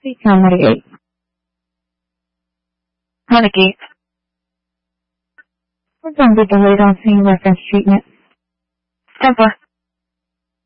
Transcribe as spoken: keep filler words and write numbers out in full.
Detail mitigate. Mitigate. We're going to be delayed on seeing reference treatment. Template.